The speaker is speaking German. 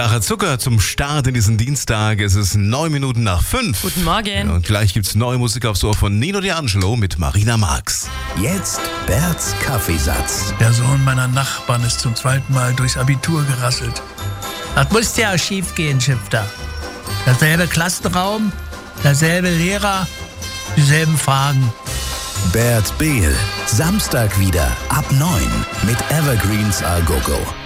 Sache Zucker zum Start in diesen Dienstag. Es ist 5:09. Guten Morgen. Und gleich gibt's neue Musik aufs Ohr von Nino D'Angelo mit Marina Marx. Jetzt Berts Kaffeesatz. Der Sohn meiner Nachbarn ist zum zweiten Mal durchs Abitur gerasselt. Das musste ja schief gehen, Schifter. Derselbe Klassenraum, derselbe Lehrer, dieselben Fragen. Bert Behl. Samstag wieder ab 9 mit Evergreens A Go Go.